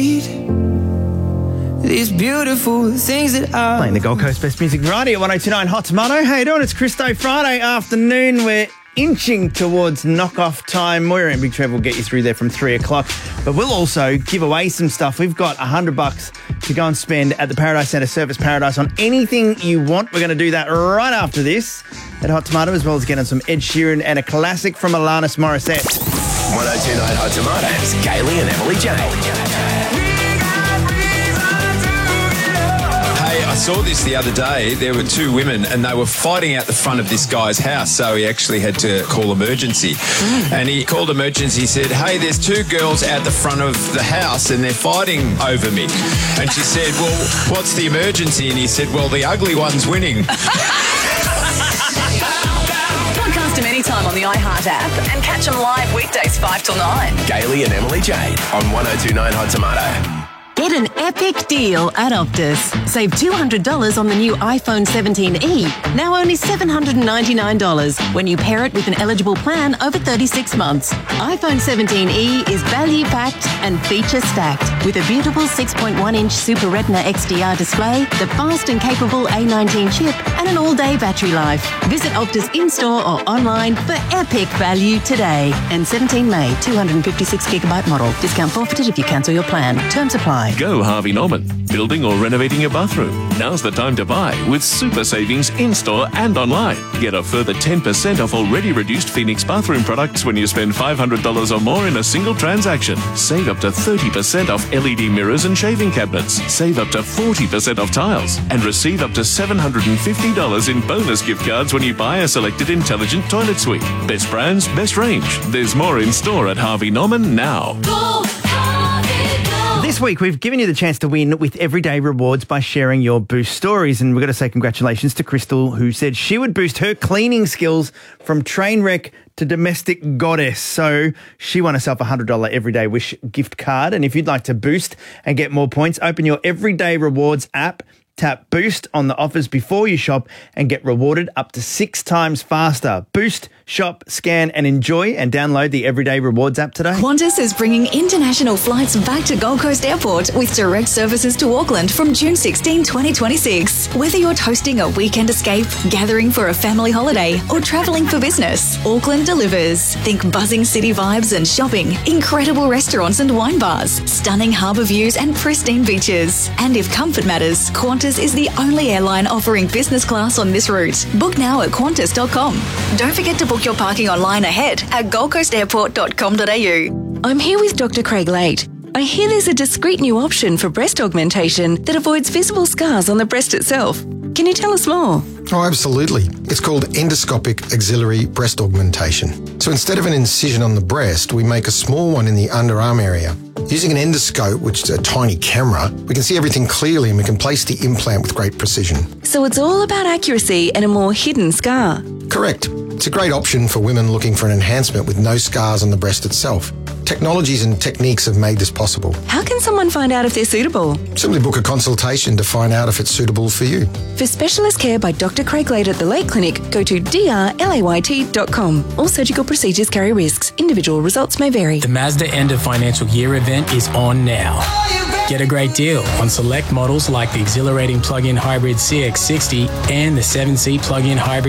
These beautiful things that are... Playing the Gold Coast Best Music Variety at 102.9 Hot Tomato. How you doing? It's Christo Friday afternoon. We're inching towards knock-off time. Moira and Big Trev will get you through there from 3 o'clock. But we'll also give away some stuff. We've got $100 to go and spend at the Paradise Centre Service Paradise on anything you want. We're going to do that right after this at Hot Tomato, as well as getting some Ed Sheeran and a classic from Alanis Morissette. 102.9 Hot Tomatoes, Kaylee and Emily Jane. I saw this the other day. There were two women and they were fighting out the front of this guy's house, so he actually had to call emergency. And he called emergency, said, hey, there's two girls out the front of the house and they're fighting over me. And she said, well, what's the emergency? And he said, well, the ugly one's winning. Podcast them anytime on the iHeart app and catch them live weekdays 5 till 9. Kaylee and Emily Jane on 102.9 Hot Tomato. Get an epic deal at Optus. Save $200 on the new iPhone 17e, now only $799 when you pair it with an eligible plan over 36 months. iPhone 17e is value-packed and feature-stacked with a beautiful 6.1-inch Super Retina XDR display, the fast and capable A19 chip, and an all-day battery life. Visit Optus in-store or online for epic value today. And 17 May, 256GB model. Discount forfeited if you cancel your plan. Terms apply. Go Harvey Norman. Building or renovating your bathroom? Now's the time to buy with super savings in-store and online. Get a further 10% off already reduced Phoenix bathroom products when you spend $500 or more in a single transaction. Save up to 30% off LED mirrors and shaving cabinets. Save up to 40% off tiles. And receive up to $750 in bonus gift cards when you buy a selected intelligent toilet suite. Best brands, best range. There's more in store at Harvey Norman now. This week, we've given you the chance to win with Everyday Rewards by sharing your Boost stories. And we've got to say congratulations to Crystal, who said she would boost her cleaning skills from train wreck to domestic goddess. So she won herself a $100 Everyday Wish gift card. And if you'd like to boost and get more points, open your Everyday Rewards app, tap Boost on the offers before you shop and get rewarded up to 6 times faster. Boost, shop, scan and enjoy, and download the Everyday Rewards app today. Qantas is bringing international flights back to Gold Coast Airport with direct services to Auckland from June 16, 2026. Whether you're hosting a weekend escape, gathering for a family holiday or travelling for business, Auckland delivers. Think buzzing city vibes and shopping, incredible restaurants and wine bars, stunning harbour views and pristine beaches. And if comfort matters, Qantas is the only airline offering business class on this route. Book now at qantas.com. Don't forget to book your parking online ahead at goldcoastairport.com.au. I'm here with Dr. Craig Late. I hear there's a discreet new option for breast augmentation that avoids visible scars on the breast itself. Can you tell us more? Oh, absolutely. It's called endoscopic axillary breast augmentation. So instead of an incision on the breast, we make a small one in the underarm area. Using an endoscope, which is a tiny camera, we can see everything clearly and we can place the implant with great precision. So it's all about accuracy and a more hidden scar. Correct. It's a great option for women looking for an enhancement with no scars on the breast itself. Technologies and techniques have made this possible. How can someone find out if they're suitable? Simply book a consultation to find out if it's suitable for you. For specialist care by Dr. Craig Late at the Late Clinic, go to drlayt.com. All surgical procedures carry risks. Individual results may vary. The Mazda end of financial year event is on now. Get a great deal on select models like the exhilarating plug-in hybrid CX-60 and the 7-seat plug-in hybrid